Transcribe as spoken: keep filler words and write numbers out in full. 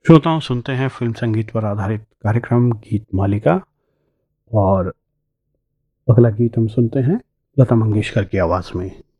श्रोताओं, सुनते हैं फिल्म संगीत पर आधारित कार्यक्रम गीत मालिका। और अगला गीत हम सुनते हैं लता मंगेशकर की आवाज में।